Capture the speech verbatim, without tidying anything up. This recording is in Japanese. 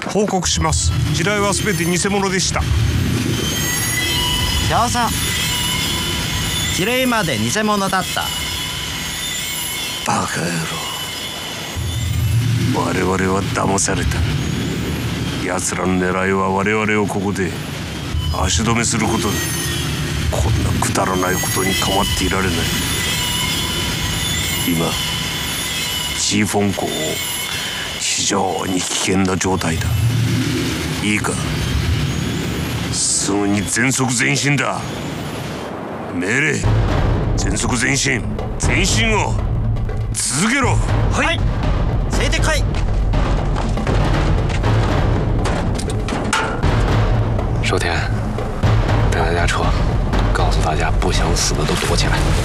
報告します。地雷は全て偽物でした。 調査。地雷まで偽物だった。 バカ野郎、我々は騙された。奴らの狙いは我々をここで足止めすることだ。こんなくだらないことに構っていられない。今チーフォン港を非常に危険な状態だ。いいか、すぐに全速前進だ。命令、全速前進。前進を続けろ。 はい、随点开。 收田，带大家撤，告诉大家不想死的都躲起来。